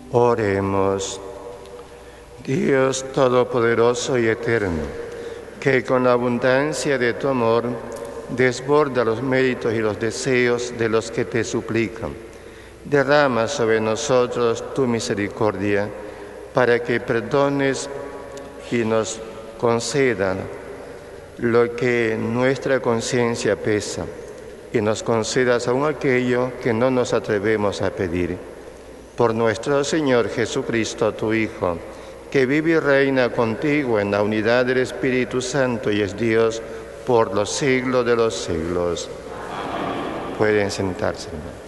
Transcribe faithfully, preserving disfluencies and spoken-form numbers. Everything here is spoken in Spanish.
Oremos. Dios Todopoderoso y Eterno, que con la abundancia de tu amor desborda los méritos y los deseos de los que te suplican, derrama sobre nosotros tu misericordia, para que perdones y nos concedan lo que nuestra conciencia pesa, y nos concedas aún aquello que no nos atrevemos a pedir. Por nuestro Señor Jesucristo, tu Hijo, que vive y reina contigo en la unidad del Espíritu Santo y es Dios por los siglos de los siglos. Amén. Pueden sentarse.